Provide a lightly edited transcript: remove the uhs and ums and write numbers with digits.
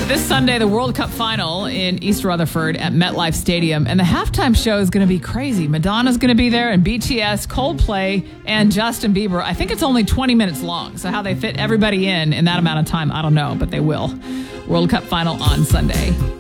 This Sunday, the World Cup final in East Rutherford at MetLife Stadium. And the halftime show is going to be crazy. Madonna's going to be there, and BTS, Coldplay, and Justin Bieber. I think it's only 20 minutes long. So how they fit everybody in that amount of time, I don't know, but they will. World Cup final on Sunday.